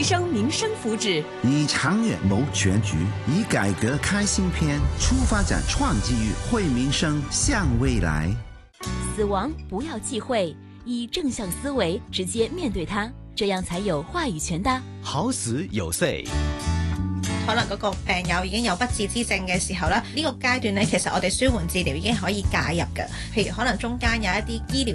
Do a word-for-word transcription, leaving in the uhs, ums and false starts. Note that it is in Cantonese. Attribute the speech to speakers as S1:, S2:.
S1: 升民生福祉，
S2: 以長遠謀全局，以改革開新篇，出發展創機遇，惠民生向未來。
S1: 死亡不要忌諱，以正向思維直接面對它，這樣才有話語權的。
S3: 好死有 say。
S4: 可能嗰個病友已經有不治之症嘅時候咧，呢個階段咧，其實我哋舒緩治療已經可以介入嘅。譬如可能中間有一啲醫療